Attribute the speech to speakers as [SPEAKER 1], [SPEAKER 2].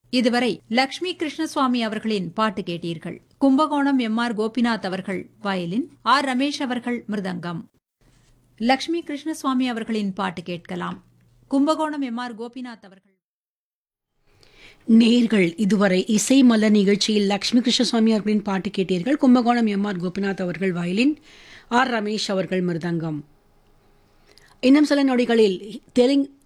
[SPEAKER 1] இதுவரை லட்சுமி கிருஷ்ணசுவாமி அவர்களின் பாட்டு கேட்டீர்கள். கும்பகோணம் எம்.ஆர். கோபிநாத் அவர்கள் வயலின், ஆர். ரமேஷ் அவர்கள் மிருதங்கம். லட்சுமி கிருஷ்ணசுவாமி அவர்களின் பாட்டு கேட்கலாம். கும்பகோணம் எம்.ஆர். கோபிநாத் அவர்கள்.
[SPEAKER 2] நேர்கள் இதுவரை இசை மலர் நிகழ்ச்சியில் லட்சுமி கிருஷ்ணசுவாமி அவர்களின் பாட்டு கேட்டீர்கள். கும்பகோணம் எம்.ஆர். கோபிநாத் அவர்கள் வயலின், ஆர். ரமேஷ் அவர்கள் மிருதங்கம். இன்னும் சில நொடிகளில்